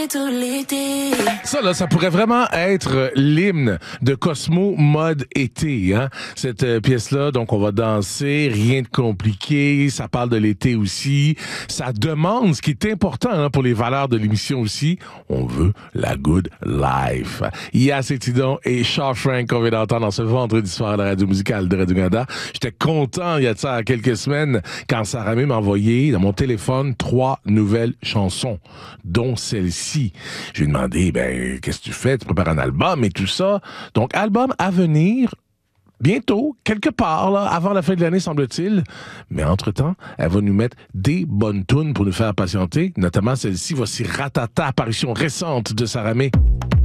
tout l'été. Ça, là, ça pourrait vraiment être l'hymne de Cosmo mode été, hein. Cette pièce-là, donc on va danser, rien de compliqué, ça parle de l'été aussi, ça demande, ce qui est important hein, pour les valeurs de l'émission aussi, on veut la good life. Yas Etidon et Shaw Frank qu'on vient d'entendre dans ce vendredi soir à la radio musicale de Radio-Canada. J'étais content, il y a de ça quelques semaines, quand Sarah May m'a envoyé dans mon téléphone 3 nouvelles chansons, dont celle-ci. Je lui ai demandé, qu'est-ce que tu fais? Tu prépares un album et tout ça. Donc, album à venir bientôt, quelque part, là, avant la fin de l'année, semble-t-il. Mais entre-temps, elle va nous mettre des bonnes tunes pour nous faire patienter. Notamment celle-ci, voici Ratata, apparition récente de Sarah May.